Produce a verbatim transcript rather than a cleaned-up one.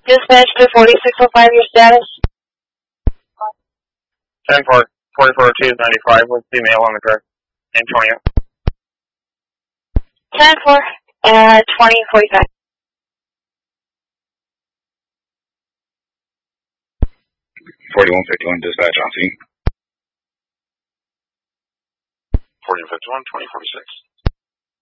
Dispatch to forty-six oh five, your status? ten four, forty-four oh two is ninety-five with female on the correct. Antonio. ten four, uh, twenty forty-five. forty-one fifty-one dispatch on scene. forty-one fifty-one, twenty forty-six.